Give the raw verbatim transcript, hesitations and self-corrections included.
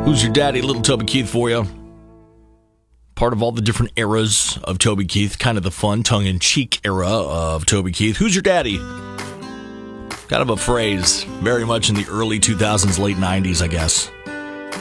Who's Your Daddy? Little Toby Keith for you. Part of all the different eras of Toby Keith, kind of the fun, tongue-in-cheek era of Toby Keith. Who's your daddy? Kind of a phrase, very much in the early two thousands, late nineties, I guess.